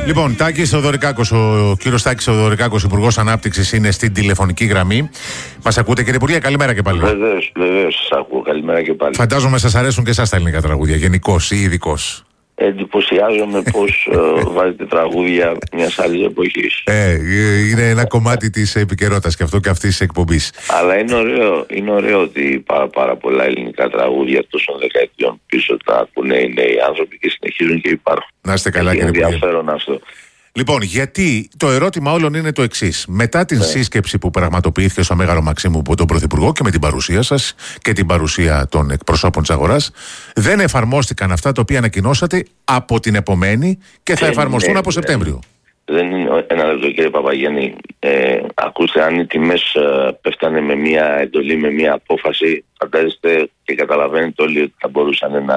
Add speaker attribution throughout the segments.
Speaker 1: Λοιπόν, Τάκης Θεοδωρικάκος, ο κύριος Τάκης Θεοδωρικάκος, Υπουργός Ανάπτυξης, είναι στην τηλεφωνική γραμμή. Μας ακούτε, κύριε Υπουργέ? Καλημέρα και πάλι.
Speaker 2: Βεβαίως, σας ακούω. Καλημέρα και πάλι.
Speaker 1: Φαντάζομαι σας αρέσουν και εσάς τα ελληνικά τραγούδια, γενικώς ή ειδικώς.
Speaker 2: Εντυπωσιάζομαι πως βάζετε τραγούδια μιας άλλης εποχής.
Speaker 1: Είναι ένα κομμάτι της επικαιρότητας και αυτό και αυτής της εκπομπής.
Speaker 2: Αλλά είναι ωραίο ότι πάρα πολλά ελληνικά τραγούδια τόσων δεκαετιών πίσω τα ακούνε οι νέοι άνθρωποι και συνεχίζουν και υπάρχουν.
Speaker 1: Να είστε καλά, κύριε Υπουργέ.
Speaker 2: Ενδιαφέρον αυτό.
Speaker 1: Λοιπόν, γιατί το ερώτημα όλων είναι το εξής. Μετά την σύσκεψη που πραγματοποιήθηκε στο Μέγαρο Μαξίμου από τον Πρωθυπουργό και με την παρουσία σας και την παρουσία των εκπροσώπων της αγοράς, δεν εφαρμόστηκαν αυτά τα οποία ανακοινώσατε από την επομένη και θα εφαρμοστούν από Σεπτέμβριο.
Speaker 2: Δεν είναι ένα λεπτό, κύριε Παπαγέννη. Ακούστε, αν οι τιμές πέφτανε με μια εντολή, με μια απόφαση, φαντάζεστε και καταλαβαίνετε όλοι ότι θα μπορούσαν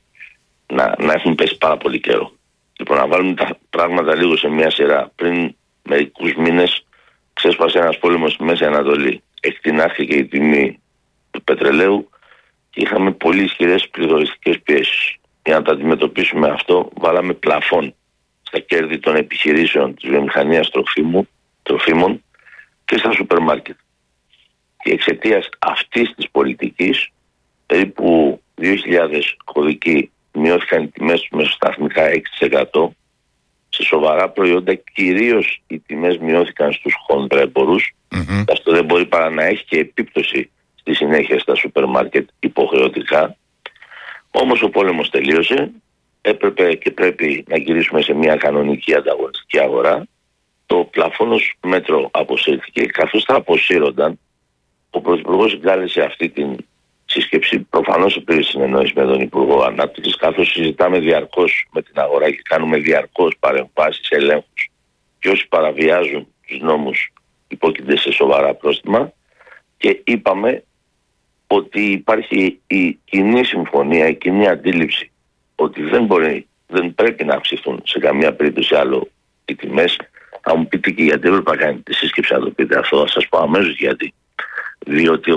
Speaker 2: να έχουν πέσει πάρα πολύ καιρό. Λοιπόν, να βάλουμε τα πράγματα λίγο σε μια σειρά. Πριν μερικούς μήνες ξέσπασε ένας πόλεμος στη Μέση Ανατολή. Εκτινάχθηκε η τιμή του πετρελαίου και είχαμε πολύ ισχυρές πληθωριστικές πιέσεις. Για να το αντιμετωπίσουμε αυτό, βάλαμε πλαφόν στα κέρδη των επιχειρήσεων της βιομηχανίας τροφίμων και στα σούπερ μάρκετ. Και εξαιτίας αυτής της πολιτικής, περίπου 2.000 κωδικοί μειώθηκαν οι τιμές του μεσοσταθμικά 6%. Σε σοβαρά προϊόντα κυρίως οι τιμές μειώθηκαν στους χονδρέμπορους. Αυτό δεν μπορεί παρά να έχει και επίπτωση στη συνέχεια στα σούπερ μάρκετ υποχρεωτικά. Όμως ο πόλεμος τελείωσε. Έπρεπε και πρέπει να γυρίσουμε σε μια κανονική ανταγωνιστική αγορά. Το πλαφόν ως μέτρο αποσύρθηκε. Καθώς θα αποσύρονταν, ο Πρωθυπουργός εγκάλεσε αυτή την σύσκεψη, προφανώς σε πλήρη συνεννόηση με τον Υπουργό Ανάπτυξης, καθώς συζητάμε διαρκώς με την αγορά και κάνουμε διαρκώς παρεμβάσεις, ελέγχους, και όσοι παραβιάζουν τους νόμους υπόκεινται σε σοβαρά πρόστιμα, και είπαμε ότι υπάρχει η κοινή συμφωνία, η κοινή αντίληψη ότι δεν πρέπει να αυξηθούν σε καμία περίπτωση άλλο οι τιμές. Θα μου πείτε και γιατί έπρεπε να κάνετε τη σύσκεψη, να το πείτε αυτό, θα σας πω αμέσως γιατί. Διότι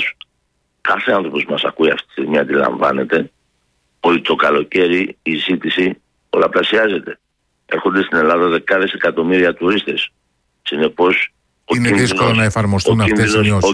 Speaker 2: κάθε άνθρωπος που μας ακούει αυτή τη στιγμή αντιλαμβάνεται ότι το καλοκαίρι η ζήτηση πολλαπλασιάζεται. Έρχονται στην Ελλάδα δεκάδες εκατομμύρια τουρίστες. Συνεπώς
Speaker 1: είναι δύσκολο να εφαρμοστούν αυτές οι μειώσεις.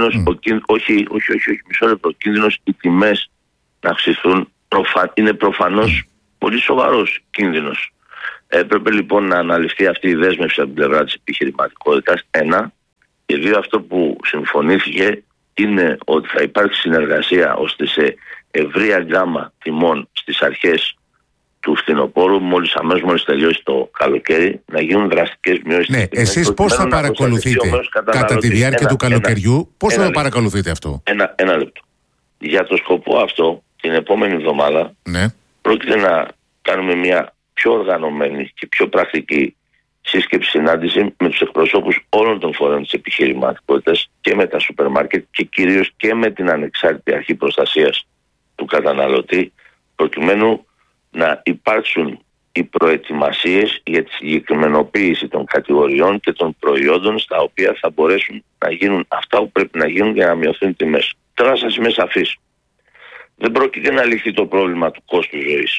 Speaker 2: Όχι, μισό λεπτό. Ο κίνδυνος οι τιμές να αυξηθούν είναι προφανώς πολύ σοβαρός κίνδυνος. Έπρεπε λοιπόν να αναλυφθεί αυτή η δέσμευση από την πλευρά της επιχειρηματικότητας, ένα. Και δύο, αυτό που συμφωνήθηκε είναι ότι θα υπάρξει συνεργασία ώστε σε ευρεία γκάμα τιμών στις αρχές του φθινοπόρου, αμέσως τελειώσει το καλοκαίρι, να γίνουν δραστικές μειώσεις.
Speaker 1: Ναι, εσείς πώς θα παρακολουθείτε κατά τη διάρκεια του καλοκαιριού, πώς θα παρακολουθείτε αυτό?
Speaker 2: Ένα λεπτό. Για το σκοπό αυτό, την επόμενη εβδομάδα, πρόκειται να κάνουμε μια πιο οργανωμένη και πιο πρακτική σύσκεψη, συνάντηση με τους εκπροσώπους όλων των φορέων της επιχειρηματικότητας και με τα σούπερ μάρκετ και κυρίως και με την ανεξάρτητη αρχή προστασίας του καταναλωτή, προκειμένου να υπάρξουν οι προετοιμασίες για τη συγκεκριμενοποίηση των κατηγοριών και των προϊόντων στα οποία θα μπορέσουν να γίνουν αυτά που πρέπει να γίνουν για να μειωθούν οι τιμές. Τώρα σας είμαι σαφής. Δεν πρόκειται να λυθεί το πρόβλημα του κόστου ζωής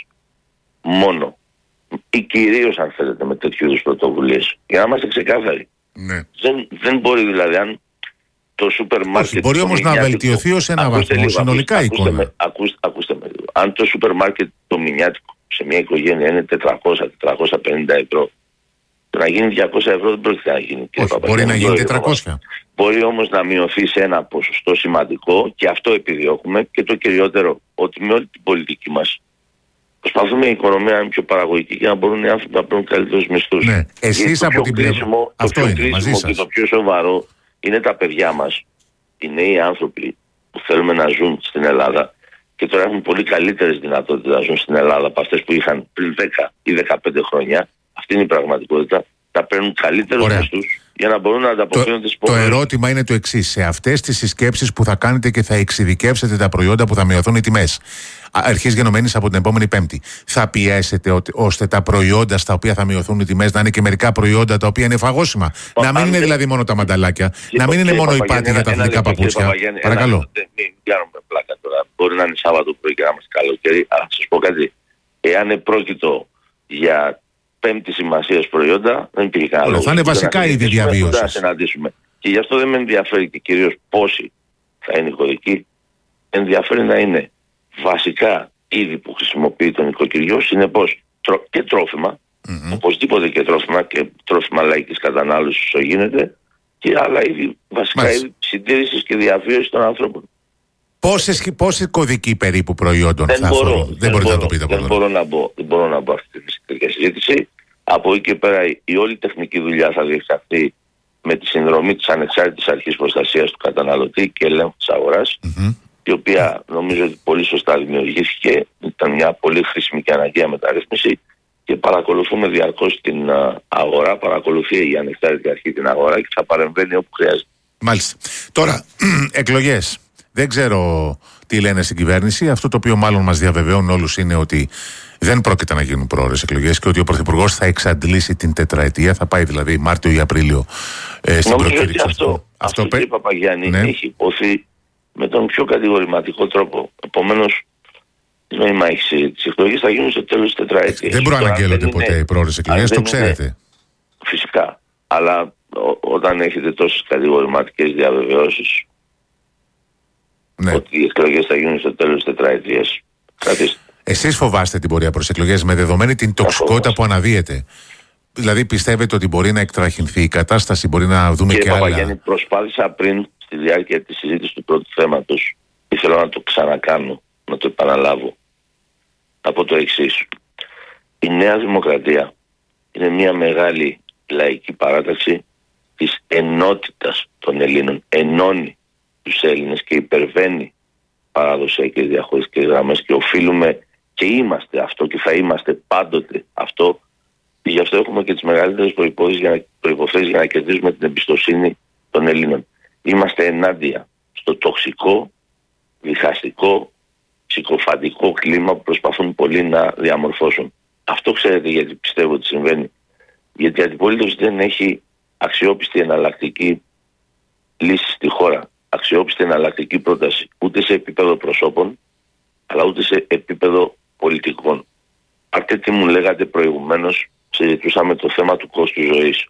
Speaker 2: μόνο, ή κυρίως αν θέλετε με τέτοιου είδους πρωτοβουλίες. Για να είμαστε ξεκάθαροι.
Speaker 1: Ναι.
Speaker 2: Δεν μπορεί δηλαδή, αν το σούπερ μάρκετ...
Speaker 1: Όχι, μπορεί όμως να βελτιωθεί ως ένα βαθμό συνολικά η εικόνα.
Speaker 2: Ακούστε με λίγο. Αν το σούπερ μάρκετ το μηνιάτικο σε μια οικογένεια είναι 400-450 ευρώ, το να γίνει 200 ευρώ δεν πρόκειται να γίνει.
Speaker 1: Όχι, μπορεί να γίνει 400.
Speaker 2: Μπορεί όμως να μειωθεί σε ένα ποσοστό σημαντικό, και αυτό επιδιώκουμε, και το κυριότερο, ότι με όλη την πολιτική μας προσπαθούμε η οικονομία να είναι πιο παραγωγική και να μπορούν οι άνθρωποι να παίρνουν καλύτερους μισθούς.
Speaker 1: Ναι. Εσείς από την πλευρά. Αυτό είναι μαζί σας.
Speaker 2: Και το πιο σοβαρό είναι τα παιδιά μας, οι νέοι άνθρωποι που θέλουμε να ζουν στην Ελλάδα, και τώρα έχουν πολύ καλύτερες δυνατότητες να ζουν στην Ελλάδα από αυτές που είχαν πριν 10 ή 15 χρόνια. Αυτή είναι η πραγματικότητα. Να παίρνουν καλύτερους μισθούς για να μπορούν να ανταποκρίνονται στις υποχρεώσεις.
Speaker 1: Το ερώτημα είναι το εξής. Σε αυτές τις συσκέψεις που θα κάνετε και θα εξειδικεύσετε τα προϊόντα που θα μειωθούν οι τιμές, αρχής γενομένης από την επόμενη Πέμπτη, θα πιέσετε ώστε τα προϊόντα στα οποία θα μειωθούν οι τιμές να είναι και μερικά προϊόντα τα οποία είναι εφαγώσιμα? Να μην είναι δηλαδή μόνο τα μανταλάκια, να μην είναι μόνο η πάτη για τα αθλητικά παπούτσια. Παρακαλώ.
Speaker 2: Μην κάνουμε πλάκα τώρα. Μπορεί να είναι Σάββατο πρωί και να είμαστε καλοκαίρι, αλλά θα σας πω κάτι. Εάν επρόκειτο για πέμπτη σημασίας προϊόντα, δεν υπήρχε κανένα λόγο.
Speaker 1: Θα είναι βασικά είδη διαβίωσης.
Speaker 2: Να συναντήσουμε. Και γι' αυτό δεν με ενδιαφέρει και κυρίως πόσοι θα είναι οι κωδικοί. Ενδιαφέρει να είναι βασικά είδη που χρησιμοποιεί το νοικοκυριό, συνεπώς και τρόφιμα, οπωσδήποτε και τρόφιμα λαϊκής κατανάλωσης όσο γίνεται, και άλλα είδη, βασικά είδη συντήρησης και διαβίωσης των ανθρώπων.
Speaker 1: Πόσοι κωδικοί περίπου προϊόντων θα αφορούν? Δεν μπορείτε να το πείτε.
Speaker 2: Δεν μπορώ να μπω αυτή τη συζήτηση. Από εκεί και πέρα η όλη τεχνική δουλειά θα διεξαχθεί με τη συνδρομή της Ανεξάρτητης Αρχής Προστασίας του Καταναλωτή και Ελέγχου της Αγοράς, η οποία νομίζω ότι πολύ σωστά δημιουργήθηκε. Ήταν μια πολύ χρήσιμη και αναγκαία μεταρρύθμιση και παρακολουθούμε διαρκώς την αγορά. Παρακολουθεί η Ανεξάρτητη Αρχή την αγορά και θα παρεμβαίνει όπου χρειάζεται.
Speaker 1: Μάλιστα. Τώρα, εκλογές. Δεν ξέρω τι λένε στην κυβέρνηση. Αυτό το οποίο μάλλον μας διαβεβαιώνουν όλους είναι ότι δεν πρόκειται να γίνουν πρόορες εκλογές και ότι ο Πρωθυπουργός θα εξαντλήσει την τετραετία. Θα πάει δηλαδή Μάρτιο ή Απρίλιο στην προκήρυξη.
Speaker 2: Αυτό κύριε Παπαγιάννη, έχει υποθεί με τον πιο κατηγορηματικό τρόπο. Επομένως, τι νόημα έχει συζήτηση? Οι εκλογές θα γίνουν στο τέλος της τετραετίας.
Speaker 1: Δεν προαναγγέλλονται ποτέ οι πρόορες εκλογές, το ξέρετε.
Speaker 2: Φυσικά. Αλλά όταν έχετε τόσες κατηγορηματικές διαβεβαιώσεις, ναι, ότι οι εκλογές θα γίνουν στο τέλος της τετραετίας.
Speaker 1: Εσείς φοβάστε την πορεία προς εκλογές με δεδομένη την τοξικότητα που αναδύεται? Δηλαδή πιστεύετε ότι μπορεί να εκτραχυνθεί η κατάσταση, μπορεί να δούμε και άλλα?
Speaker 2: Κύριε Παπαγιάννη, προσπάθησα πριν στη διάρκεια της συζήτησης του πρώτου θέματος, ήθελα να το ξανακάνω, να το επαναλάβω, από το εξής. Η Νέα Δημοκρατία είναι μια μεγάλη λαϊκή παράταξη της ενότητας των Ελλήνων. Ενώνει τους Έλληνες και υπερβαίνει παραδοσιακές διαχωριστικές γραμμές και οφείλουμε και είμαστε αυτό και θα είμαστε πάντοτε αυτό, και γι' αυτό έχουμε και τις μεγαλύτερες προϋποθέσεις για να κερδίσουμε την εμπιστοσύνη των Ελλήνων. Είμαστε ενάντια στο τοξικό, διχαστικό, ψυχοφαντικό κλίμα που προσπαθούν πολλοί να διαμορφώσουν. Αυτό ξέρετε γιατί πιστεύω ότι συμβαίνει? Γιατί η αντιπολίτευση δεν έχει αξιόπιστη εναλλακτική λύση στη χώρα, αξιόπιστη εναλλακτική πρόταση, ούτε σε επίπεδο προσώπων, αλλά ούτε σε επίπεδο πολιτικών. Πάρτε τι μου λέγατε προηγουμένως, συζητούσαμε το θέμα του κόστου ζωής.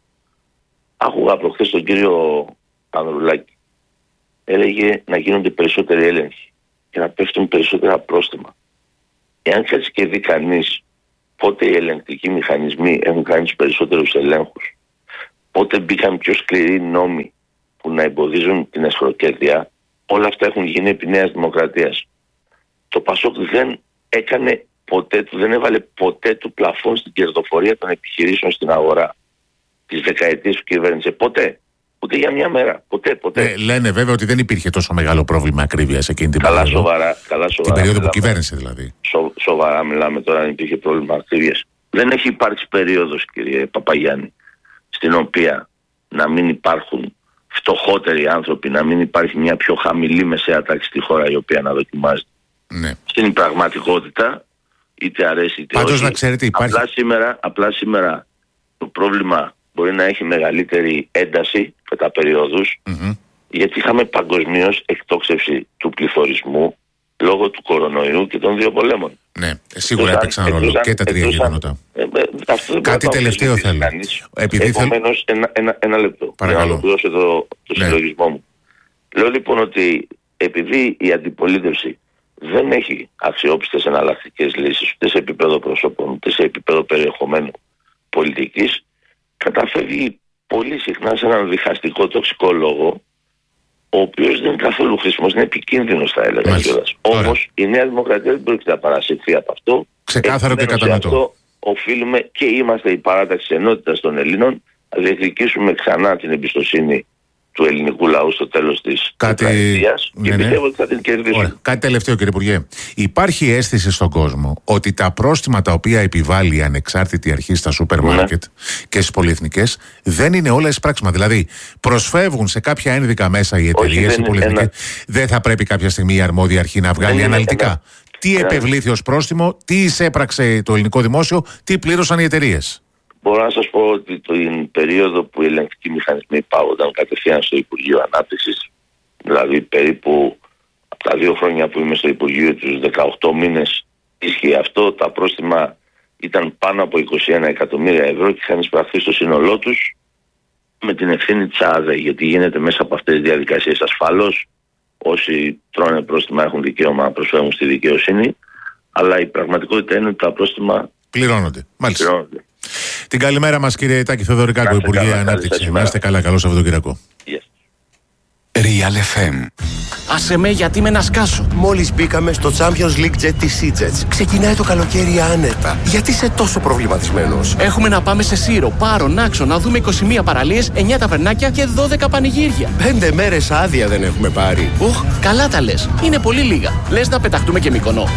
Speaker 2: Άκουγα προχθές τον κύριο Ανδρουλάκη. Έλεγε να γίνονται περισσότεροι έλεγχοι και να πέφτουν περισσότερα πρόστιμα. Εάν κάτσει και δει κανείς πότε οι ελεγκτικοί μηχανισμοί έχουν κάνει τους περισσότερους ελέγχους, πότε μπήκαν πιο σκληροί νόμοι που να εμποδίζουν την αισχροκέρδεια, όλα αυτά έχουν γίνει επί Νέας Δημοκρατίας. Το ΠΑΣΟΚ δεν έκανε ποτέ, δεν έβαλε ποτέ του πλαφόν στην κερδοφορία των επιχειρήσεων στην αγορά τις δεκαετίες που κυβέρνησε. Ποτέ. Ούτε για μια μέρα. Ποτέ.
Speaker 1: Λένε βέβαια ότι δεν υπήρχε τόσο μεγάλο πρόβλημα ακρίβειας εκείνη την περίοδο.
Speaker 2: Σοβαρά.
Speaker 1: Την περίοδο που κυβέρνησε δηλαδή.
Speaker 2: Σοβαρά μιλάμε τώρα αν υπήρχε πρόβλημα ακρίβειας. Δεν έχει υπάρξει περίοδος, κύριε Παπαγιάννη, στην οποία να μην υπάρχουν φτωχότεροι άνθρωποι, να μην υπάρχει μια πιο χαμηλή μεσαία τάξη στη χώρα η οποία να δοκιμάζεται. Ναι. Στην πραγματικότητα, είτε αρέσει είτε
Speaker 1: πάντως,
Speaker 2: όχι,
Speaker 1: να ξέρετε, υπάρχει...
Speaker 2: απλά σήμερα το πρόβλημα μπορεί να έχει μεγαλύτερη ένταση κατά περιόδους, γιατί είχαμε παγκοσμίως εκτόξευση του πληθωρισμού λόγω του κορονοϊού και των δύο πολέμων.
Speaker 1: Ναι, σίγουρα έπαιξαν ρόλο και τα τρία γεγονότα. Κάτι τελευταίο θέλω.
Speaker 2: Επομένως, ένα λεπτό.
Speaker 1: Παρακαλώ.
Speaker 2: Για να ολοκληρώσω το συλλογισμό μου. Λέω λοιπόν ότι επειδή η αντιπολίτευση δεν έχει αξιόπιστες εναλλακτικές λύσεις ούτε σε επίπεδο προσώπων ούτε σε επίπεδο περιεχομένου πολιτικής, καταφεύγει πολύ συχνά σε έναν διχαστικό τοξικό λόγο, ο οποίος δεν είναι καθόλου χρήσιμος, είναι επικίνδυνος θα έλεγα κιόλας. Όμως η Νέα Δημοκρατία δεν πρόκειται να παρασυρθεί από αυτό.
Speaker 1: Ξεκάθαρο και κατανοητό.
Speaker 2: Αυτό οφείλουμε και είμαστε η παράταξη ενότητας των Ελλήνων να διεκδικήσουμε ξανά την εμπιστοσύνη του ελληνικού λαού στο τέλος της τετραετίας και πιστεύω ότι θα την κερδίσουμε.
Speaker 1: Ωραία. Κάτι τελευταίο, κύριε Υπουργέ. Υπάρχει αίσθηση στον κόσμο ότι τα πρόστιμα τα οποία επιβάλλει η ανεξάρτητη αρχή στα σούπερ μάρκετ και στις πολυεθνικές δεν είναι όλα εισπράξιμα. Δηλαδή, προσφεύγουν σε κάποια ένδικα μέσα οι εταιρείες, οι πολυεθνικές. Δεν θα πρέπει κάποια στιγμή η αρμόδια αρχή να βγάλει αναλυτικά τι επευλήθη ως πρόστιμο, τι εισέπραξε το ελληνικό δημόσιο, τι πλήρωσαν οι εταιρείες?
Speaker 2: Μπορώ να σας πω ότι την περίοδο που οι ελεγκτικοί μηχανισμοί πάγονταν κατευθείαν στο Υπουργείο Ανάπτυξης, δηλαδή περίπου από τα 2 χρόνια που είμαι στο Υπουργείο, τους 18 μήνες ίσχυε αυτό, τα πρόστιμα ήταν πάνω από 21 εκατομμύρια ευρώ και είχαν εισπραχθεί στο σύνολό τους με την ευθύνη της ΑΔΕ, γιατί γίνεται μέσα από αυτές τις διαδικασίες. Ασφαλώς όσοι τρώνε πρόστιμα έχουν δικαίωμα να προσφέρουν στη δικαιοσύνη, αλλά η πραγματικότητα είναι ότι τα πρόστιμα
Speaker 1: πληρώνονται. Μάλιστα. Την καλημέρα μας, κύριε Τάκη Θεοδωρικάκο, Υπουργέ Ανάπτυξη. Να είστε καλά, καλό Σαββατοκύριακο.
Speaker 3: Real FM.
Speaker 4: Άσε με, γιατί με να σκάσω.
Speaker 5: Μόλις μπήκαμε στο Champions League Jet της Sea-Jets. Ξεκινάει το καλοκαίρι άνετα. Γιατί είσαι τόσο προβληματισμένος?
Speaker 4: Έχουμε να πάμε σε Σύρο, Πάρο, Νάξο, να δούμε 21 παραλίες, 9 ταβερνάκια και 12 πανηγύρια.
Speaker 5: 5 μέρες άδεια δεν έχουμε πάρει.
Speaker 4: Καλά τα λες. Είναι πολύ λίγα. Λες να πεταχτούμε και Μυκονό.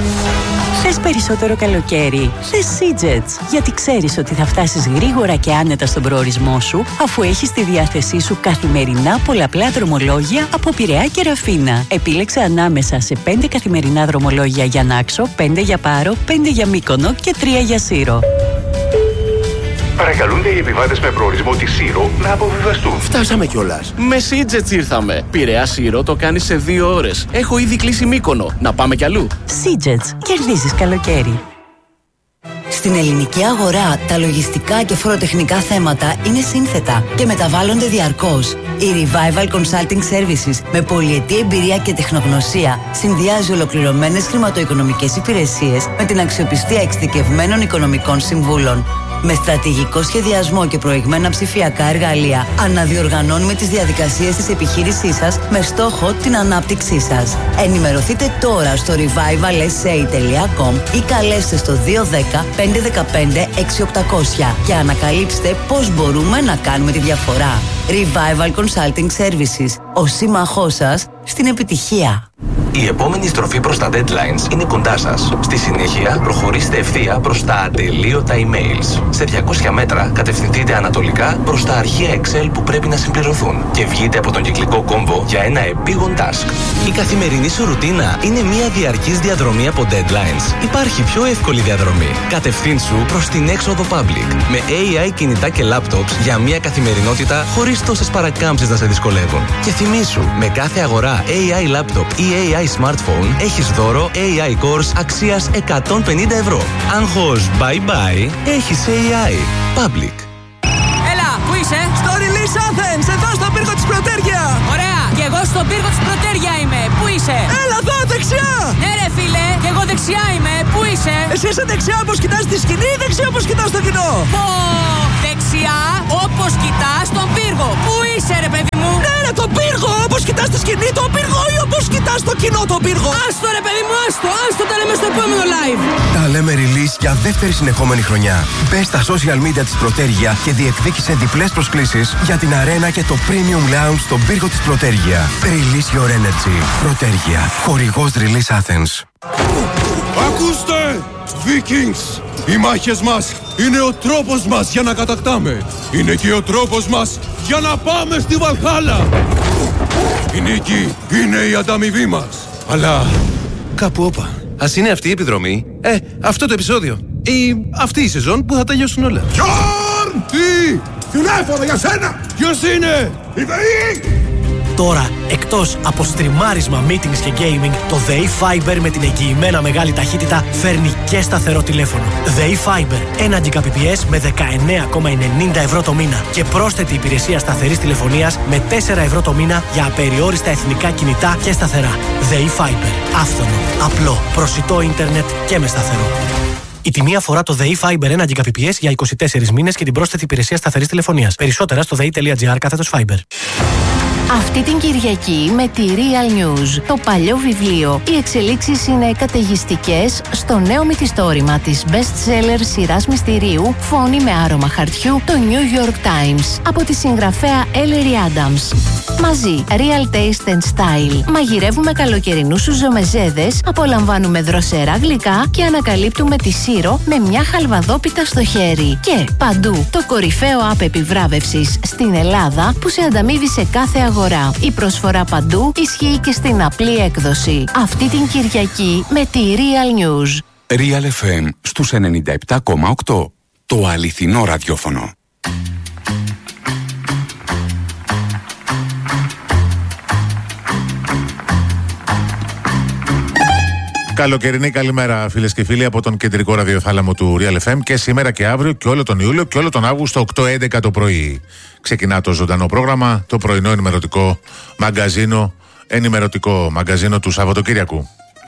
Speaker 6: Θες περισσότερο καλοκαίρι? Θες Sea-Jets. Γιατί ξέρεις ότι θα φτάσεις γρήγορα και άνετα στον προορισμό σου, αφού έχεις στη διάθεσή σου καθημερινά πολλαπλά δρομολόγια από Πειραιά και Ραφίνα. Επίλεξε ανάμεσα σε 5 καθημερινά δρομολόγια για Νάξο, 5 για Πάρο, 5 για Μύκονο και 3 για Σύρο.
Speaker 3: Παρακαλούνται οι επιβάτες με προορισμό τη Σύρο να αποβιβαστούν.
Speaker 5: Φτάσαμε κιόλας.
Speaker 4: Με Sea-Jets ήρθαμε. Πειραιά Σύρο το κάνεις σε 2 ώρες. Έχω ήδη κλείσει Μύκονο. Να πάμε κι αλλού.
Speaker 6: Sea-Jets. Κερδίζεις καλοκαίρι. Στην ελληνική αγορά, τα λογιστικά και φοροτεχνικά θέματα είναι σύνθετα και μεταβάλλονται διαρκώς. Η Revival Consulting Services, με πολυετή εμπειρία και τεχνογνωσία, συνδυάζει ολοκληρωμένες χρηματοοικονομικές υπηρεσίες με την αξιοπιστία εξειδικευμένων οικονομικών συμβούλων. Με στρατηγικό σχεδιασμό και προηγμένα ψηφιακά εργαλεία, αναδιοργανώνουμε τις διαδικασίες της επιχείρησής σας με στόχο την ανάπτυξή σας. Ενημερωθείτε τώρα στο revivalsa.com ή καλέστε στο 210 515 6800 και ανακαλύψτε πώς μπορούμε να κάνουμε τη διαφορά. Revival Consulting Services, ο σύμμαχός σας στην επιτυχία.
Speaker 3: Η επόμενη στροφή προς τα deadlines είναι κοντά σας. Στη συνέχεια, προχωρήστε ευθεία προς τα ατελείωτα emails. Σε 200 μέτρα, κατευθυνθείτε ανατολικά προς τα αρχεία Excel που πρέπει να συμπληρωθούν και βγείτε από τον κυκλικό κόμβο για ένα επίγον task.
Speaker 7: Η καθημερινή σου ρουτίνα είναι μια διαρκής διαδρομή από deadlines. Υπάρχει πιο εύκολη διαδρομή. Κατευθύνσου προς την έξοδο Public. Με AI κινητά και laptops για μια καθημερινότητα χωρίς τόσες παρακάμψεις να σε δυσκολεύουν. Και θυμήσου, με κάθε αγορά AI laptop ή AI smartphone έχεις δώρο AI Cores αξίας 150 ευρώ. Άγχος bye bye, έχεις AI. Public.
Speaker 8: Έλα, πού είσαι?
Speaker 9: Στο Release Athens, εδώ στον πύργο της Πρωτέρια.
Speaker 8: Ωραία, και εγώ στον πύργο της Πρωτέρια είμαι. Πού είσαι?
Speaker 9: Έλα εδώ, δεξιά.
Speaker 8: Ναι ρε φίλε, και εγώ δεξιά είμαι. Πού είσαι?
Speaker 9: Εσύ είσαι δεξιά όπως κοιτάς τη σκηνή ή δεξιά όπως κοιτάς το κοινό?
Speaker 8: Πω, δεξιά όπως κοιτάς τον πύργο. Πού είσαι ρε παιδί μου?
Speaker 9: Ναι ρε, τον πύργο, όπως κοιτάς τη σκηνή τον πύργο ή όπως κοιτάς το κοινό τον πύργο?
Speaker 8: Άστο ρε παιδί μου, άστο τα λέμε στο επόμενο live.
Speaker 5: Τα λέμε Release για δεύτερη συνεχόμενη χρονιά. Μπες στα social media της Πρωτέρια και διεκδίκησε διπλές προσκλήσεις για την αρένα και το Premium Lounge στον πύργο της Πρωτέρια. Release your energy. Πρωτέρια. Χορηγός Release Athens.
Speaker 10: Ακούστε! Vikings! Οι μάχες μας είναι ο τρόπος μας για να κατακτάμε. Είναι και ο τρόπος μας για να πάμε στη Βαλχάλα. Η νίκη είναι η ανταμοιβή μας. Αλλά κάπου όπα.
Speaker 11: Ας είναι αυτή η επιδρομή, αυτό το επεισόδιο ή αυτή η σεζόν που θα τελειώσουν όλα.
Speaker 10: Γιόρν! Τι! Τηλέφωνο για σένα! Ποιος είναι? Η ΔΕΗ!
Speaker 12: Τώρα, εκτός από στριμάρισμα, meetings και gaming, το ΔΕΗ Fiber με την εγγυημένα μεγάλη ταχύτητα φέρνει και σταθερό τηλέφωνο. ΔΕΗ Fiber, 1 Gbps με 19,90 ευρώ το μήνα και πρόσθετη υπηρεσία σταθερής τηλεφωνίας με 4 ευρώ το μήνα για απεριόριστα εθνικά κινητά και σταθερά. ΔΕΗ Fiber, άφθονο, απλό, προσιτό ίντερνετ και με σταθερό. Η τιμή αφορά το ΔΕΗ Fiber 1 Gbps για 24 μήνες και την πρόσθετη υπηρεσία σταθερής τηλεφωνίας. Περισσότερα στο dei.gr/Fiber.
Speaker 13: Αυτή την Κυριακή με τη Real News, το παλιό βιβλίο. Οι εξελίξεις είναι καταιγιστικές στο νέο μυθιστόρημα της best-seller σειράς μυστηρίου «Φόνη με άρωμα χαρτιού», το New York Times, από τη συγγραφέα Ellery Adams. Μαζί, Real Taste and Style. Μαγειρεύουμε καλοκαιρινούς σουζομεζέδες, απολαμβάνουμε δροσερά γλυκά και ανακαλύπτουμε τη Σύρο με μια χαλβαδόπιτα στο χέρι. Και παντού, το κορυφαίο app επιβράβευσης στην Ελλάδα που σε ανταμείβει σε κάθε αγορά. Η προσφορά παντού ισχύει και στην απλή έκδοση. Αυτή την Κυριακή με τη Real News.
Speaker 3: Real FM στους 97,8. Το αληθινό ραδιόφωνο.
Speaker 1: Καλοκαιρινή καλημέρα, φίλες και φίλοι, από τον κεντρικό ραδιοθάλαμο του Real FM και σήμερα και αύριο και όλο τον Ιούλιο και όλο τον Αύγουστο 8-11 το πρωί. Ξεκινά το ζωντανό πρόγραμμα, το πρωινό ενημερωτικό μαγκαζίνο του Σαββατοκύριακου.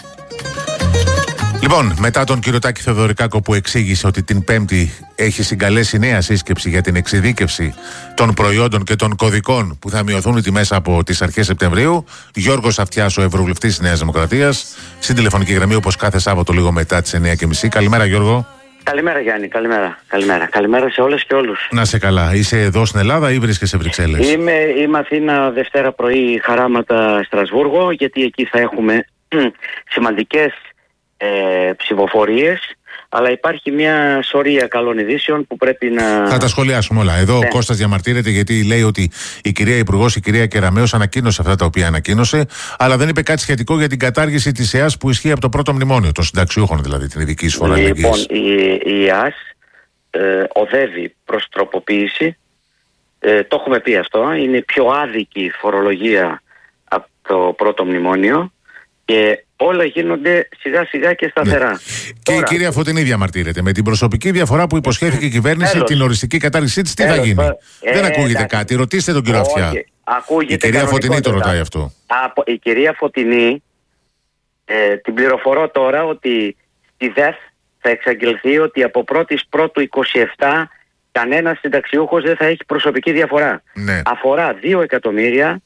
Speaker 1: Λοιπόν, μετά τον κύριο Τάκη Θεοδωρικάκο που εξήγησε ότι την Πέμπτη έχει συγκαλέσει νέα σύσκεψη για την εξειδίκευση των προϊόντων και των κωδικών που θα μειωθούν οι τιμές από τις αρχές Σεπτεμβρίου, Γιώργος Αυτιάς, ο Ευρωβουλευτής της Νέας Δημοκρατίας, στην τηλεφωνική γραμμή όπως κάθε Σάββατο λίγο μετά τις 9:30. Καλημέρα, Γιώργο.
Speaker 14: Καλημέρα, Γιάννη. Καλημέρα. Καλημέρα σε όλες και όλους.
Speaker 1: Να σε καλά. Είσαι εδώ στην Ελλάδα ή βρίσκεσαι σε Βρυξέλλες?
Speaker 14: Είμαι Αθήνα Δευτέρα πρωί, χαράματα Στρασβούργο, γιατί εκεί θα έχουμε σημαντικές ψηφοφορίες, αλλά υπάρχει μια σωρία καλών ειδήσεων που πρέπει να...
Speaker 1: Θα τα σχολιάσουμε όλα. Εδώ ο Κώστας διαμαρτύρεται γιατί λέει ότι η κυρία Υπουργός, η κυρία Κεραμέως, ανακοίνωσε αυτά τα οποία ανακοίνωσε, αλλά δεν είπε κάτι σχετικό για την κατάργηση της ΕΑΣ που ισχύει από το πρώτο μνημόνιο, των συνταξιούχων δηλαδή, την ειδική εισφορά αλληλεγγύης.
Speaker 14: Λοιπόν, η ΕΑΣ οδεύει προς τροποποίηση. Το έχουμε πει αυτό. Είναι πιο άδικη φορολογία από το πρώτο μνημόνιο και όλα γίνονται σιγά σιγά και σταθερά.
Speaker 1: Ναι. Και η κυρία Φωτεινή διαμαρτύρεται με την προσωπική διαφορά που υποσχέθηκε η κυβέρνηση την οριστική κατάργησή της. Τι θα γίνει? Δεν ακούγεται κάτι. Ρωτήστε τον κύριο Αυτιά. Η κυρία Φωτεινή το ρωτάει αυτό.
Speaker 14: Η κυρία Φωτεινή την πληροφορώ τώρα ότι στη ΔΕΘ θα εξαγγελθεί ότι από 1η Πρώτου 27 κανένας συνταξιούχος δεν θα έχει προσωπική διαφορά.
Speaker 1: Ναι.
Speaker 14: Αφορά 2.300.000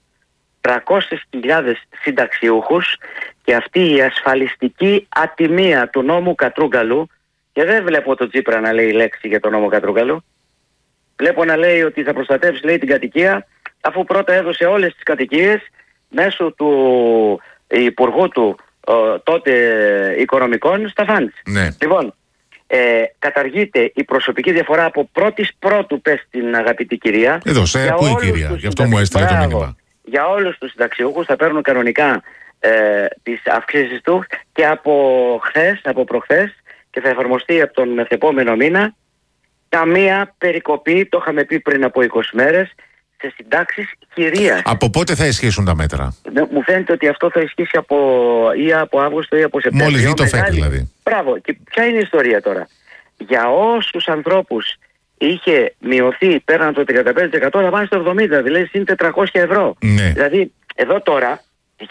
Speaker 14: συνταξιούχους και αυτή η ασφαλιστική ατιμία του νόμου Κατρούγκαλου, και δεν βλέπω τον Τσίπρα να λέει λέξη για τον νόμο Κατρούγκαλου, βλέπω να λέει ότι θα προστατεύσει, λέει, την κατοικία, αφού πρώτα έδωσε όλες τις κατοικίες μέσω του υπουργού του τότε οικονομικών στα φαντς.
Speaker 1: Ναι.
Speaker 14: Λοιπόν, καταργείται η προσωπική διαφορά από 1η Πρώτου, πες την αγαπητή κυρία.
Speaker 1: Εδώ, σε ακούει η κυρία, γι' αυτό μου έστειλε το μήνυμα.
Speaker 14: Για όλους τους συνταξιούχους θα παίρνουν κανονικά τις αυξήσεις του και από προχθές και θα εφαρμοστεί από τον μεθεπόμενο μήνα καμία περικοπή, το είχαμε πει πριν από 20 μέρες, σε συντάξεις κυρίας.
Speaker 1: Από πότε θα ισχύσουν τα μέτρα?
Speaker 14: Μου φαίνεται ότι αυτό θα ισχύσει από Αύγουστο ή από Σεπτέμβριο.
Speaker 1: Μόλις δει το ΦΕΚ δηλαδή.
Speaker 14: Μπράβο. Και ποια είναι η ιστορία τώρα? Για όσους ανθρώπους είχε μειωθεί πέραν το 35%, θα πάνε στο 70%, δηλαδή συν 400 ευρώ.
Speaker 1: Ναι.
Speaker 14: Δηλαδή εδώ τώρα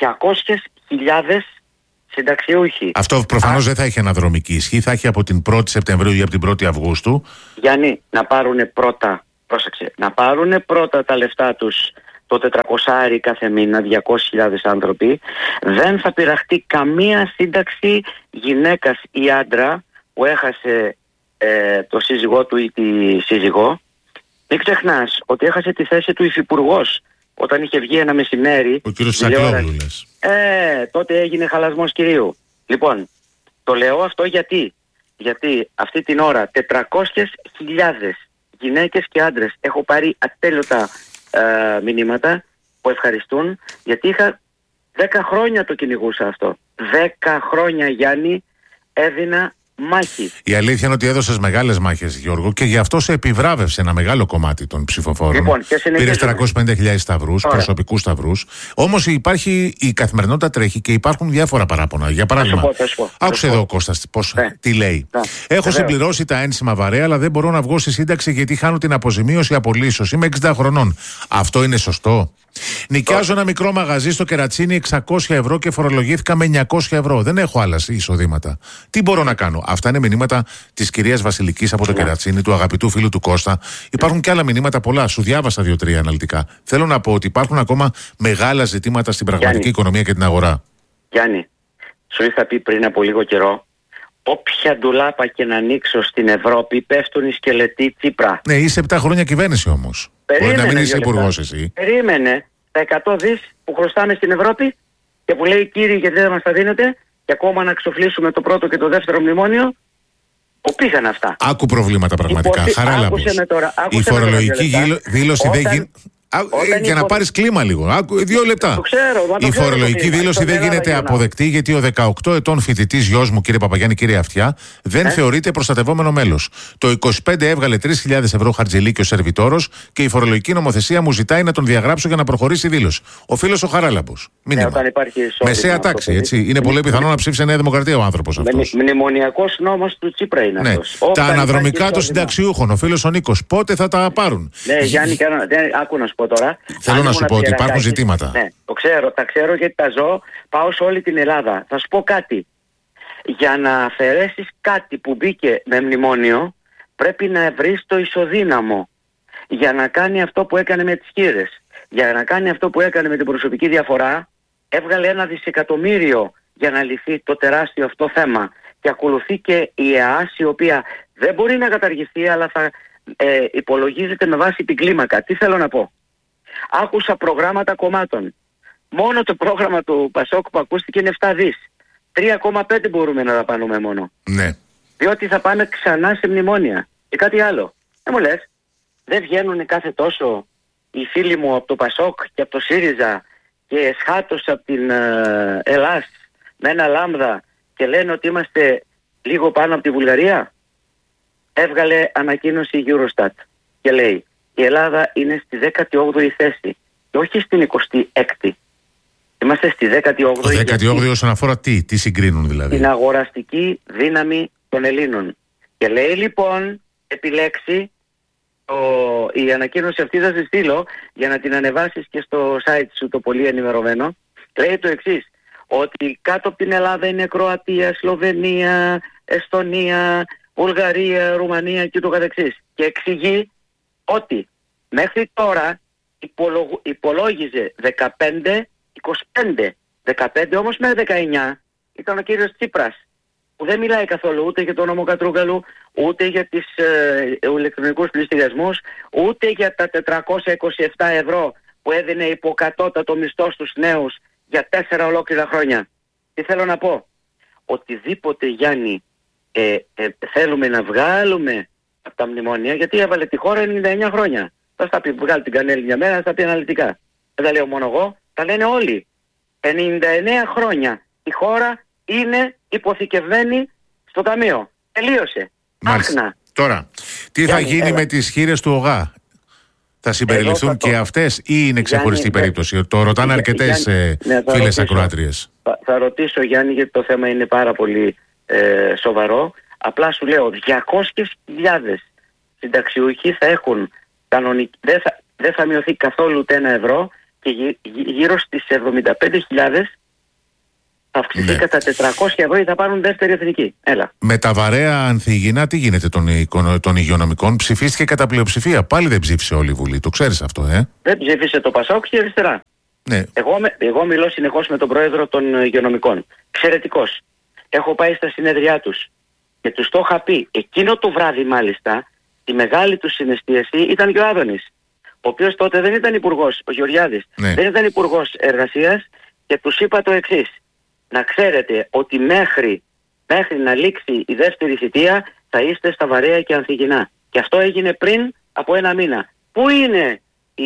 Speaker 14: 200.000 συνταξιούχοι.
Speaker 1: Αυτό προφανώς δεν θα έχει αναδρομική ισχύ, θα έχει από την 1η Σεπτεμβρίου ή από την 1η Αυγούστου.
Speaker 14: Γιάννη, να πάρουν πρώτα, πρόσεξε, να πάρουν πρώτα τα λεφτά τους, το 400 κάθε μήνα, 200.000 άνθρωποι. Δεν θα πειραχτεί καμία σύνταξη γυναίκας ή άντρα που έχασε το σύζυγό του ή τη σύζυγό. Μην ξεχνάς ότι έχασε τη θέση του υφυπουργός όταν είχε βγει ένα μεσημέρι.
Speaker 1: Ο κύριος Σακλόγλου λες.
Speaker 14: Τότε έγινε χαλασμός κυρίου. Λοιπόν, το λέω αυτό γιατί αυτή την ώρα 400.000 γυναίκες και άντρες έχω πάρει ατέλειωτα μηνύματα που ευχαριστούν, γιατί είχα 10 χρόνια το κυνηγούσα αυτό. 10 χρόνια, Γιάννη, έδινα μάχη.
Speaker 1: Η αλήθεια είναι ότι έδωσες μεγάλες μάχες, Γιώργο, και γι' αυτό σε επιβράβευσε ένα μεγάλο κομμάτι των ψηφοφόρων.
Speaker 14: Λοιπόν,
Speaker 1: πήρες 350.000 σταυρούς, προσωπικούς σταυρούς. Όμως υπάρχει, η καθημερινότητα τρέχει και υπάρχουν διάφορα παράπονα. Για παράδειγμα, άκουσε εδώ ο Κώστας τι λέει. Έχω συμπληρώσει τα ένσημα βαρέα, αλλά δεν μπορώ να βγω στη σύνταξη γιατί χάνω την αποζημίωση απολύσεως. Είμαι 60 χρονών. Αυτό είναι σωστό? Νοικιάζω ένα μικρό μαγαζί στο Κερατσίνι 600 ευρώ και φορολογήθηκα με 900 ευρώ. Δεν έχω άλλα εισοδήματα. Τι μπορώ να κάνω? Αυτά είναι μηνύματα της κυρίας Βασιλικής από το Κερατσίνι, του αγαπητού φίλου του Κώστα. Υπάρχουν και άλλα μηνύματα πολλά. Σου διάβασα 2-3 αναλυτικά. Θέλω να πω ότι υπάρχουν ακόμα μεγάλα ζητήματα στην πραγματική οικονομία και την αγορά.
Speaker 14: Γιάννη, σου είχα πει πριν από λίγο καιρό, όποια ντουλάπα και να ανοίξω στην Ευρώπη πέφτουν οι σκελετοί Τσίπρα.
Speaker 1: Ναι, είσαι 7 χρόνια κυβέρνηση όμως. Μπορεί να μην είσαι υπουργός εσύ.
Speaker 14: Περίμενε τα 100 δις που χρωστάμε στην Ευρώπη και που λέει κύριοι γιατί δεν μας τα δίνετε, και ακόμα να εξοφλήσουμε το πρώτο και το δεύτερο μνημόνιο. Πού πήγαν αυτά?
Speaker 1: Άκου προβλήματα πραγματικά. Χαράλαμπος. Η φορολογική δήλωση δεν γίνει. Για να πάρεις κλίμα λίγο. 2 λεπτά.
Speaker 14: Το ξέρω,
Speaker 1: η φορολογική δήλωση δεν γίνεται αποδεκτή γιατί ο 18 ετών φοιτητής γιος μου, κύριε Παπαγιάννη, κύριε Αυτιά, δεν θεωρείται προστατευόμενο μέλος. Το 25 έβγαλε 3.000 ευρώ χαρτζηλίκι ο σερβιτόρος και η φορολογική νομοθεσία μου ζητάει να τον διαγράψω για να προχωρήσει η δήλωση. Ο φίλος ο Χαράλαμπος. Μεσαία τάξη, έτσι. Είναι πολύ πιθανό να ψήφισε Νέα Δημοκρατία ο άνθρωπος αυτός.
Speaker 14: Μνημονιακός νόμος του Τσίπρα είναι αυτός.
Speaker 1: Τα αναδρομικά των συνταξιούχων, ο φίλος ο Νίκος, πότε θα τα πάρουν?
Speaker 14: Ναι, Γιάννη, άκου να σου πω τώρα.
Speaker 1: Θέλω να σου πω ότι υπάρχουν ζητήματα.
Speaker 14: Ναι, τα ξέρω γιατί τα ζω. Πάω σε όλη την Ελλάδα. Θα σου πω κάτι. Για να αφαιρέσεις κάτι που μπήκε με μνημόνιο, πρέπει να βρεις το ισοδύναμο. Για να κάνει αυτό που έκανε με τις χήρες, για να κάνει αυτό που έκανε με την προσωπική διαφορά, έβγαλε 1 δισεκατομμύριο για να λυθεί το τεράστιο αυτό θέμα. Και ακολουθεί και η ΕΑΣ, η οποία δεν μπορεί να καταργηθεί, αλλά θα υπολογίζεται με βάση την κλίμακα. Τι θέλω να πω? Άκουσα προγράμματα κομμάτων. Μόνο το πρόγραμμα του Πασόκ που ακούστηκε είναι 7 δις. 3,5 μπορούμε να δαπανούμε μόνο.
Speaker 1: Ναι.
Speaker 14: Διότι θα πάμε ξανά σε μνημόνια. Και κάτι άλλο. Δεν μου λες, δεν βγαίνουν κάθε τόσο οι φίλοι μου από το Πασόκ και από το ΣΥΡΙΖΑ και σχάτως από την Ελλάς με ένα λάμδα και λένε ότι είμαστε λίγο πάνω από τη Βουλγαρία? Έβγαλε ανακοίνωση η Eurostat και λέει η Ελλάδα είναι στη 18η θέση και όχι στην 26η. Είμαστε στη 18η.
Speaker 1: 18η όσον αφορά τι συγκρίνουν δηλαδή?
Speaker 14: Την αγοραστική δύναμη των Ελλήνων. Και λέει λοιπόν, επιλέξει η ανακοίνωση αυτή, θα τη στείλω για να την ανεβάσεις και στο site σου το πολύ ενημερωμένο. Λέει το εξής, ότι κάτω από την Ελλάδα είναι Κροατία, Σλοβενία, Εστονία, Βουλγαρία, Ρουμανία και το καθεξής. Και εξηγεί ότι μέχρι τώρα υπολόγιζε 15-25. 15 όμως με 19 ήταν ο κύριος Τσίπρας, που δεν μιλάει καθόλου ούτε για τον νόμο Κατρούγκαλου, ούτε για τις ηλεκτρονικούς πληστηριασμούς, ούτε για τα 427 ευρώ που έδινε υποκατώτατο μισθό στους νέους για 4 ολόκληρα χρόνια. Τι θέλω να πω? Οτιδήποτε, Γιάννη, θέλουμε να βγάλουμε από τα μνημόνια, γιατί έβαλε τη χώρα 99 χρόνια. Θα στα πει, βγάλει την κανέλη μια μέρα, θα στα πει αναλυτικά. Δεν τα λέω μόνο εγώ, τα λένε όλοι. 99 χρόνια η χώρα είναι υποθηκευμένη στο ταμείο. Τελείωσε. Άχνα.
Speaker 1: Τώρα, τι θα γίνει με τις χήρες του ΟΓΑ? Θα συμπεριληφθούν και αυτές ή είναι ξεχωριστή περίπτωση? Το ρωτάνε αρκετές φίλες ακροάτριες.
Speaker 14: Θα ρωτήσω, Γιάννη, γιατί το θέμα είναι πάρα πολύ σοβαρό. Απλά σου λέω, 200.000 συνταξιούχοι θα έχουν δεν θα μειωθεί καθόλου ούτε 1 ευρώ και γύρω στις 75.000 θα αυξηθεί κατά 400 ευρώ ή θα πάρουν δεύτερη εθνική. Έλα.
Speaker 1: Με τα βαρέα ανθυγινά τι γίνεται των υγειονομικών? Ψηφίστηκε κατά πλειοψηφία. Πάλι δεν ψήφισε όλη η Βουλή. Το ξέρεις αυτό,
Speaker 14: Δεν ψήφισε το Πασόκ και η αριστερά.
Speaker 1: Ναι.
Speaker 14: Εγώ μιλώ συνεχώς με τον πρόεδρο των υγειονομικών. Εξαιρετικός. Έχω πάει στα συνέδριά τους και τους το είχα πει. Εκείνο το βράδυ μάλιστα, η μεγάλη του συναισθίαση ήταν και ο Άδωνης, ο οποίος τότε δεν ήταν υπουργός, ο Γεωργιάδης, δεν ήταν υπουργός εργασίας, και τους είπα το εξής. Να ξέρετε ότι μέχρι να λήξει η δεύτερη θητεία θα είστε στα βαρέα και ανθυγινά. Και αυτό έγινε πριν από 1 μήνα. Πού είναι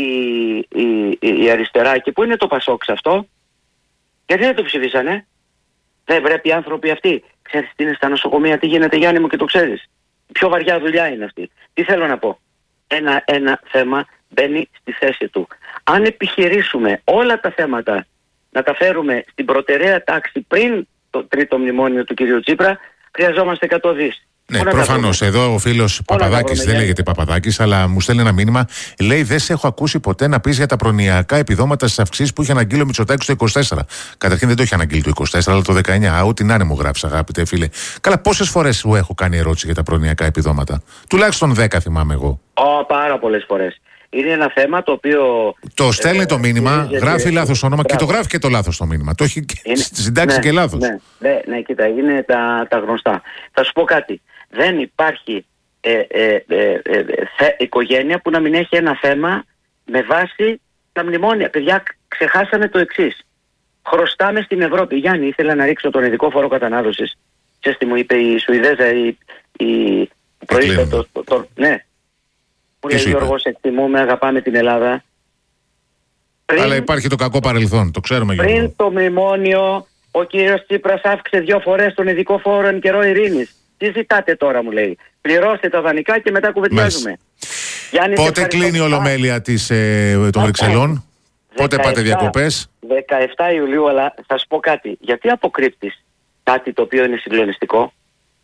Speaker 14: η αριστερά και πού είναι το Πασόκ σε αυτό? Γιατί δεν το ψηφίσανε? Δεν πρέπει οι άνθρωποι αυτοί? Ξέρεις τι είναι στα νοσοκομεία, τι γίνεται, Γιάννη μου, και το ξέρεις. Πιο βαριά δουλειά είναι αυτή. Τι θέλω να πω? Ένα θέμα μπαίνει στη θέση του. Αν επιχειρήσουμε όλα τα θέματα να τα φέρουμε στην προτεραία τάξη πριν το τρίτο μνημόνιο του κυρίου Τσίπρα, χρειαζόμαστε 100 δις.
Speaker 1: Ναι, προφανώς. Εδώ ο φίλος Παπαδάκης, δεν λέγεται Παπαδάκης, αλλά μου στέλνει ένα μήνυμα. Λέει: δεν σε έχω ακούσει ποτέ να πεις για τα προνοιακά επιδόματα στις αυξήσεις που είχε αναγγείλει ο Μητσοτάκης το 24. Καταρχήν δεν το είχε αναγγείλει το 24, αλλά το 19. Ό,τι να είναι μου γράψει, αγαπητέ φίλε. Καλά, πόσες φορές σου έχω κάνει ερώτηση για τα προνοιακά επιδόματα? Τουλάχιστον 10 θυμάμαι εγώ.
Speaker 14: Πάρα πολλές φορές. Είναι ένα θέμα το οποίο.
Speaker 1: Το στέλνει το μήνυμα, γράφει λάθος όνομα και το γράφει και το λάθος το μήνυμα. Το έχει συντάξει και λάθος.
Speaker 14: Ναι, κοίτα, είναι τα γνωστά. Θα σου πω κάτι. Δεν υπάρχει οικογένεια που να μην έχει ένα θέμα με βάση τα μνημόνια. Παιδιά, ξεχάσαμε το εξής. Χρωστάμε στην Ευρώπη. Γιάννη, ήθελα να ρίξω τον ειδικό φόρο κατανάλωσης. Ξέρεις τι μου είπε η Σουηδέζα, η προείστατο. Ναι. Μου λέει: Γιώργος, εκτιμούμε, αγαπάμε την Ελλάδα.
Speaker 1: Αλλά υπάρχει το κακό παρελθόν, το ξέρουμε.
Speaker 14: Πριν το μνημόνιο, ο κύριος Τσίπρας αύξησε 2 φορές τον ειδικό φόρο εν καιρό ειρήνης. Τι ζητάτε τώρα, μου λέει. Πληρώστε τα δανεικά και μετά κουβεντιάζουμε.
Speaker 1: Πότε κλείνει η ολομέλεια των Βρυξελών, πότε πάτε διακοπές?
Speaker 14: 17 Ιουλίου, αλλά θα σου πω κάτι. Γιατί αποκρύπτεις κάτι το οποίο είναι συγκλονιστικό?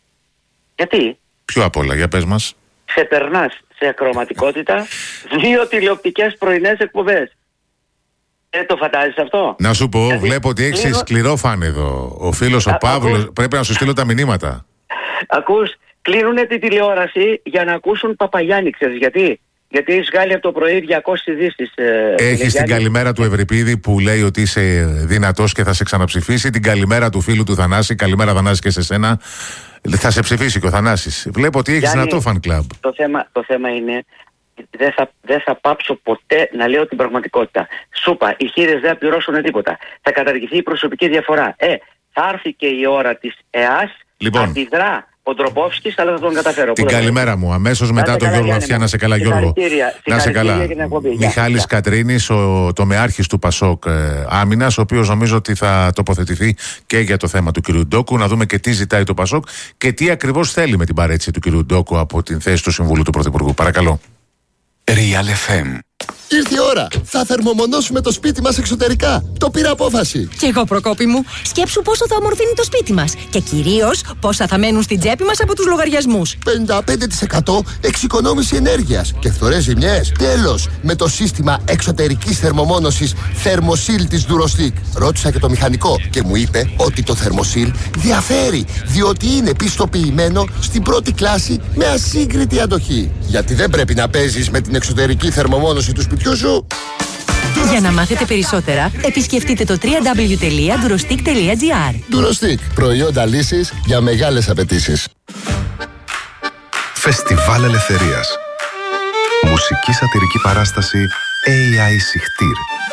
Speaker 14: Γιατί?
Speaker 1: Ποιο απ' όλα, για πες μας.
Speaker 14: Σε περνάς σε ακροματικότητα 2 τηλεοπτικές πρωινές εκπομπές. Δεν το φαντάζεις αυτό?
Speaker 1: Να σου πω, βλέπω ότι έχεις σκληρό φαν εδώ. Ο φίλος ο Παύλος, πρέπει να σου στείλω τα μηνύματα.
Speaker 14: Ακούς, κλείνουνε τη τηλεόραση για να ακούσουν Παπαγιάννη, ξέρεις γιατί? Γιατί έχεις βγάλει από το πρωί 200 ειδήσεις.
Speaker 1: Έχεις την καλημέρα του Ευρυπίδη που λέει ότι είσαι δυνατός και θα σε ξαναψηφίσει. Την καλημέρα του φίλου του Θανάση. Καλημέρα Θανάση και σε σένα. Θα σε ψηφίσει και ο Θανάσης. Βλέπω ότι έχεις δυνατό fan club.
Speaker 14: Το θέμα είναι, δεν θα πάψω ποτέ να λέω την πραγματικότητα. Σούπα, οι χείρες δεν θα πληρώσουν τίποτα. Θα καταργηθεί η προσωπική διαφορά. Θα έρθει και η ώρα της ΕΑΣ.
Speaker 1: Λοιπόν.
Speaker 14: Αντιδρά ο Ντροπόφσκης, αλλά θα τον καταφέρω.
Speaker 1: Την καλημέρα μου. Αμέσως μετά τον Γιώργο Αυτιά. Να σε καλά, Γιώργο. Να σε καλά. Μιχάλης Κατρίνης, το τομεάρχης του Πασόκ Άμυνας, ο οποίος νομίζω ότι θα τοποθετηθεί και για το θέμα του κ. Ντόκου. Να δούμε και τι ζητάει το Πασόκ και τι ακριβώς θέλει με την παρέτηση του κ. Ντόκου από την θέση του Συμβουλίου του Πρωθυπουργού. Παρακαλώ.
Speaker 15: Real FM. Ήρθε η ώρα. Θα θερμομονώσουμε το σπίτι μας εξωτερικά. Το πήρα απόφαση.
Speaker 16: Κι εγώ, Προκόπη μου. Σκέψου πόσο θα ομορφύνει το σπίτι μας. Και κυρίως πόσα θα μένουν στην τσέπη μας από τους λογαριασμούς.
Speaker 15: 55% εξοικονόμηση ενέργειας και φθορές ζημιές. Τέλος, με το σύστημα εξωτερικής θερμομόνωσης Thermosil της Durostic. Ρώτησα και το μηχανικό και μου είπε ότι το Thermosil διαφέρει, διότι είναι πιστοποιημένο στην πρώτη κλάση με ασύγκριτη αντοχή. Γιατί δεν πρέπει να παίζεις με την εξωτερική θερμομόνωση του σπιτιού σου.
Speaker 16: Για να μάθετε περισσότερα, επισκεφτείτε το www.durostic.gr.
Speaker 15: Durostic. Προϊόντα λύσης για μεγάλες απαιτήσεις.
Speaker 17: Φεστιβάλ Ελευθερίας. Μουσική σατιρική παράσταση AI Sichtir.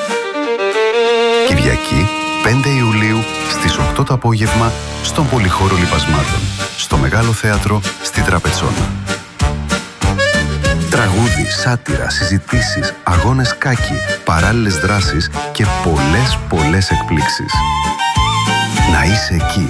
Speaker 17: Κυριακή 5 Ιουλίου στις 8 το απόγευμα στον Πολυχώρο Λιπασμάτων, στο Μεγάλο Θέατρο στη Τραπετσόνα. Τραγούδι, σάτυρα, συζητήσεις, αγώνες κάκι, παράλληλες δράσεις και πολλές εκπλήξεις. Να είσαι εκεί.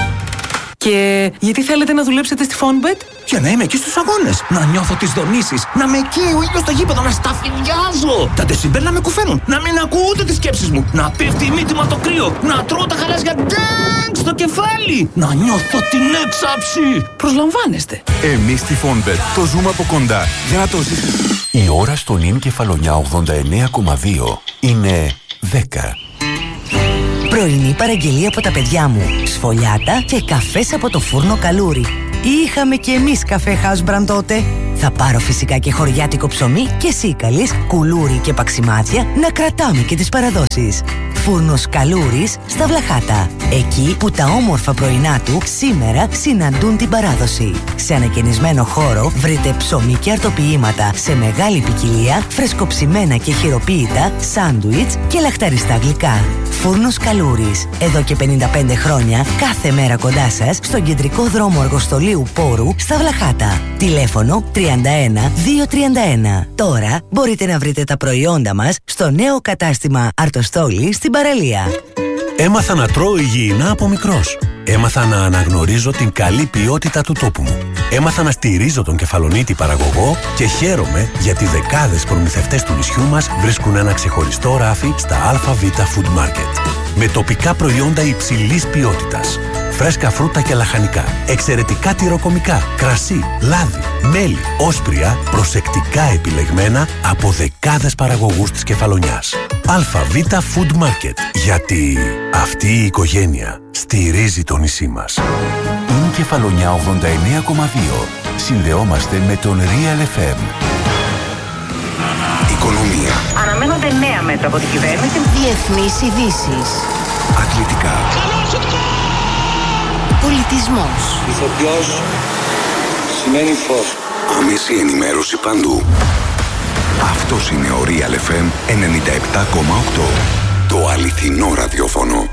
Speaker 18: Και γιατί θέλετε να δουλέψετε στη Fonbet?
Speaker 9: Για να είμαι εκεί στους αγώνες, να νιώθω τις δονήσεις, να με εκεί ο ήλιος στο γήπεδο, να σταφυλιάζω. Τα τεσιμπέλ να με κουφαίνουν, να μην ακούω ούτε τις σκέψεις μου, να πέφτει η μύτη μου από το κρύο, να τρώω τα χαλάζια ντάγκ στο κεφάλι, να νιώθω την έξαψη. Προσλαμβάνεστε.
Speaker 19: Εμείς στη Fonbet το ζούμε από κοντά για να το ζήσεις. Η ώρα στο νυν Κεφαλονιά 89,2 είναι 10.
Speaker 6: Πρωινή παραγγελία από τα παιδιά μου. Σφολιάτα και καφές από το φούρνο Καλούρι. Είχαμε και εμείς καφέ House Brand τότε. Θα πάρω φυσικά και χωριάτικο ψωμί και σίκαλης, κουλούρι και παξιμάδια να κρατάμε και τις παραδόσεις. Φούρνος Καλούρης στα Βλαχάτα. Εκεί που τα όμορφα πρωινά του σήμερα συναντούν την παράδοση. Σε ανακαινισμένο χώρο βρείτε ψωμί και αρτοποιήματα σε μεγάλη ποικιλία, φρεσκοψημένα και χειροποίητα, σάντουιτς και λαχταριστά γλυκά. Φούρνος Καλούρης. Εδώ και 55 χρόνια, κάθε μέρα κοντά σας, στον κεντρικό δρόμο Αργοστολίου Πόρου στα Βλαχάτα. Τηλέφωνο 31-231. Τώρα μπορείτε να βρείτε τα προϊόντα μας στο νέο κατάστημα Αρτοστόλη στην παραλία.
Speaker 20: Έμαθα να τρώω υγιεινά από μικρός. Έμαθα να αναγνωρίζω την καλή ποιότητα του τόπου μου. Έμαθα να στηρίζω τον Κεφαλονίτη παραγωγό και χαίρομαι γιατί δεκάδες προμηθευτές του νησιού μας βρίσκουν ένα ξεχωριστό ράφι στα ΑΒ Food Market. Με τοπικά προϊόντα υψηλής ποιότητας. Φρέσκα φρούτα και λαχανικά, εξαιρετικά τυροκομικά, κρασί, λάδι, μέλι, όσπρια, προσεκτικά επιλεγμένα από δεκάδες παραγωγούς της Κεφαλονιάς. ΑΒ Food Market, γιατί αυτή η οικογένεια στηρίζει το νησί μας.
Speaker 19: Είναι Κεφαλονιά 89,2. Συνδεόμαστε με τον Real FM.
Speaker 17: Οικονομία.
Speaker 21: Αναμένονται νέα μέτρα από την κυβέρνηση.
Speaker 13: Διεθνείς ειδήσεις.
Speaker 17: Αθλητικά.
Speaker 13: Πολιτισμός.
Speaker 22: Ηθοποιός σημαίνει φως.
Speaker 17: Άμεση ενημέρωση παντού. Αυτός είναι ο Real FM 97,8. Το αληθινό ραδιόφωνο.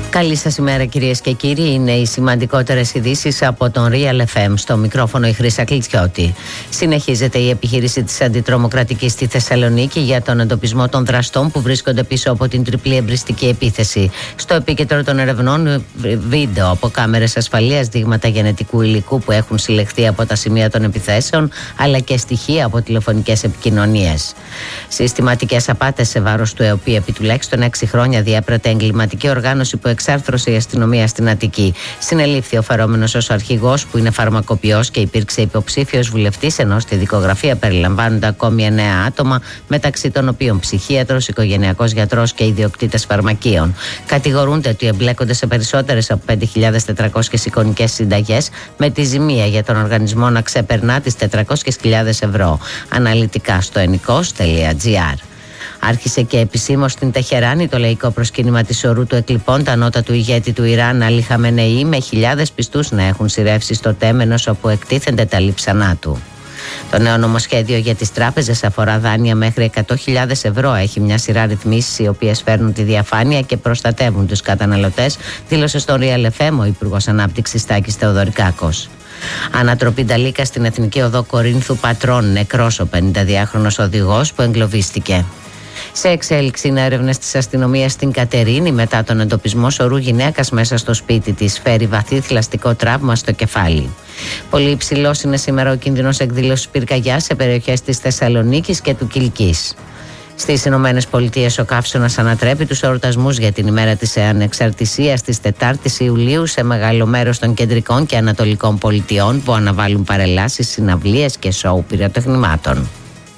Speaker 2: Καλή σας ημέρα κυρίες και κύριοι, είναι οι σημαντικότερες ειδήσεις από τον Real FM. Στο μικρόφωνο η Χρύσα Κλιτσιώτη. Συνεχίζεται η επιχείρηση της αντιτρομοκρατικής στη Θεσσαλονίκη για τον εντοπισμό των δραστών που βρίσκονται πίσω από την τριπλή εμπριστική επίθεση. Στο επίκεντρο των ερευνών βίντεο από κάμερες ασφαλείας, δείγματα γενετικού υλικού που έχουν συλλεχθεί από τα σημεία των επιθέσεων, αλλά και στοιχεία από τηλεφωνικές επικοινωνίες. Συστηματικές απάτες σε βάρος του ΕΟΠΗ. Επί τουλάχιστον 6 χρόνια διέπρατε εγκληματική οργάνωση που εξάρθρωσε η αστυνομία στην Αττική. Συνελήφθη ο φερόμενος ως αρχηγός, που είναι φαρμακοποιός και υπήρξε υποψήφιος βουλευτής, ενώ στη δικογραφία περιλαμβάνονται ακόμη 9 άτομα, μεταξύ των οποίων ψυχίατρος, οικογενειακός γιατρός και ιδιοκτήτες φαρμακείων. Κατηγορούνται ότι εμπλέκονται σε περισσότερες από 5.400 εικονικές συνταγές, με τη ζημία για τον οργανισμό να ξεπερνά τις 400.000 ευρώ. Αναλυτικά στο ennikos.gr. Άρχισε και επισήμως στην Τεχεράνη το λαϊκό προσκύνημα της ορού του εκλειπώντα ανώτατου ηγέτη του Ιράν, Αλή Χαμενεή, με χιλιάδες πιστούς να έχουν σειρεύσει στο τέμενος όπου εκτίθενται τα λείψανά του. Το νέο νομοσχέδιο για τις τράπεζες αφορά δάνεια μέχρι 100.000 ευρώ. Έχει μια σειρά ρυθμίσεις οι οποίες φέρνουν τη διαφάνεια και προστατεύουν τους καταναλωτές, δήλωσε στο Real FM ο Υπουργός Ανάπτυξης Τάκης Θεοδωρικάκος. Ανατροπή Νταλίκα στην Εθνική Οδό Κορίνθου Πατρών, νεκρός ο 52χρονος οδηγός που εγκλωβίστηκε. Σε εξέλιξη είναι έρευνες της αστυνομίας στην Κατερίνη μετά τον εντοπισμό σωρού γυναίκας μέσα στο σπίτι της. Φέρει βαθύ θηλαστικό τραύμα στο κεφάλι. Πολύ υψηλός είναι σήμερα ο κίνδυνος εκδήλωσης πυρκαγιάς σε περιοχές της Θεσσαλονίκης και του Κιλκής. Στις Ηνωμένες Πολιτείες ο καύσωνας ανατρέπει τους εορτασμούς για την ημέρα της ανεξαρτησίας της 4ης Ιουλίου σε μεγάλο μέρος των κεντρικών και ανατολικών πολιτιών, που αναβάλουν παρελάσεις, συναυλίες και σοου πυροτεχνημάτων.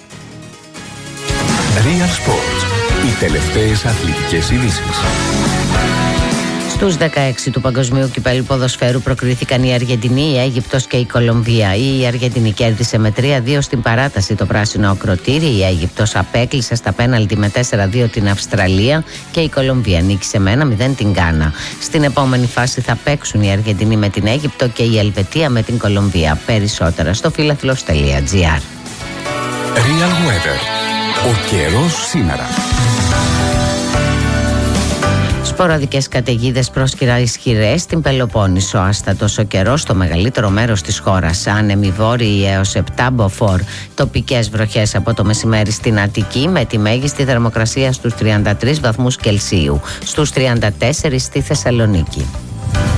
Speaker 19: Real Sports. Οι τελευταίες αθλητικές ειδήσεις.
Speaker 2: Στους 16 του Παγκοσμίου Κυπέλλου Ποδοσφαίρου προκρίθηκαν η Αργεντινή, η Αίγυπτος και η Κολομβία. Η Αργεντινή κέρδισε με 3-2 στην παράταση το πράσινο ακροτήρι, η Αίγυπτος απέκλεισε στα πέναλτι με 4-2 την Αυστραλία και η Κολομβία νίκησε με 1-0 την Γκάνα. Στην επόμενη φάση θα παίξουν η Αργεντινή με την Αίγυπτο και η Ελβετία με την Κολομβία. Περισσότερα στο philathlos.gr.
Speaker 19: Real Weather. Ο καιρός σήμερα.
Speaker 2: Σποραδικές καταιγίδες πρόσκυρα ισχυρές στην Πελοπόννησο. Άστατος ο καιρός στο μεγαλύτερο μέρος της χώρας. Άνεμοι βόρειοι έως 7 μποφόρ. Τοπικές βροχές από το μεσημέρι στην Αττική, με τη μέγιστη θερμοκρασία στους 33 βαθμούς Κελσίου. Στους 34 στη Θεσσαλονίκη.